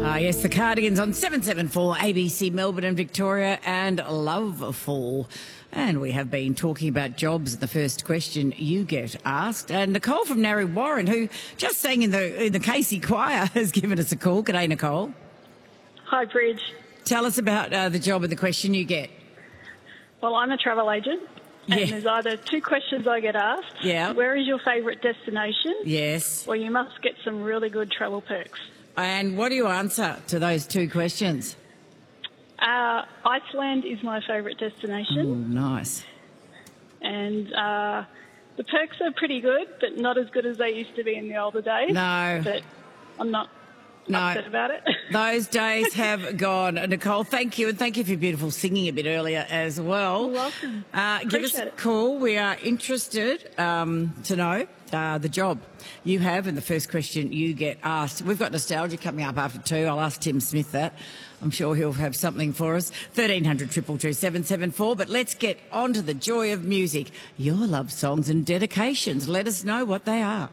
Yes, the Cardigans on 774 ABC Melbourne and Victoria and Loveful. And we have been talking about jobs. The first question you get asked. And Nicole from Narre Warren, who just sang in the Casey Choir, has given us a call. G'day, Nicole. Hi, Bridge. Tell us about the job and the question you get. Well, I'm a travel agent, and there's either two questions I get asked. Yeah. Where is your favourite destination? Yes. Or you must get some really good travel perks. And what do you answer to those two questions? Iceland is my favourite destination. Oh, nice. And the perks are pretty good, but not as good as they used to be in the older days. No. But I'm not upset about it. Those days have gone. Nicole, thank you. And thank you for your beautiful singing a bit earlier as well. You're welcome. Give us a call. We are interested to know the job you have and the first question you get asked. We've got nostalgia coming up after 2. I'll ask Tim Smith that. I'm sure he'll have something for us. 1300 222 774. But let's get on to the joy of music. Your love songs and dedications. Let us know what they are.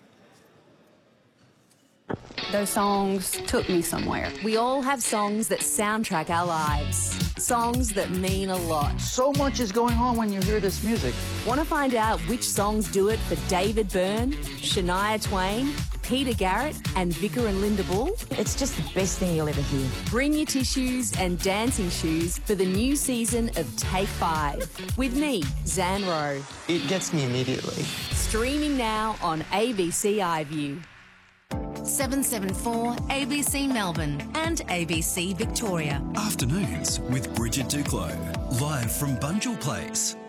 Those songs took me somewhere. We all have songs that soundtrack our lives. Songs that mean a lot. So much is going on when you hear this music. Want to find out which songs do it for David Byrne, Shania Twain, Peter Garrett and Vicar and Linda Bull? It's just the best thing you'll ever hear. Bring your tissues and dancing shoes for the new season of Take 5. With me, Zan Rowe. It gets me immediately. Streaming now on ABC iView. 774 ABC Melbourne and ABC Victoria. Afternoons with Bridget Duclos, live from Bunjil Place.